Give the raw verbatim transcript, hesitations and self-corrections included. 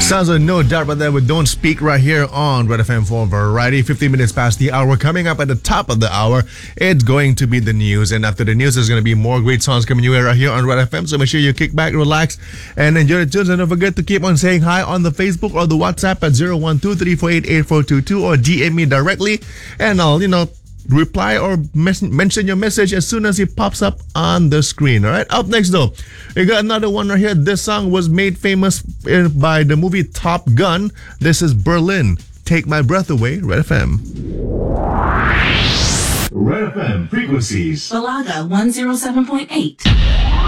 Sounds like no doubt about that with Don't Speak right here on Red F M for Variety. fifteen minutes past the hour. Coming up at the top of the hour, it's going to be the news. And after the news, there's going to be more great songs coming your way right here on Red F M. So make sure you kick back, relax, and enjoy the tunes. And don't forget to keep on saying hi on the Facebook or the WhatsApp at zero one two three four eight eight four two two or D M me directly. And I'll, you know, reply or mes- mention your message as soon as it pops up on the screen. All right. Up next, though, we got another one right here. This song was made famous uh, by the movie Top Gun. This is Berlin. Take My Breath Away. Red F M. Red F M frequencies. Balaga one oh seven point eight.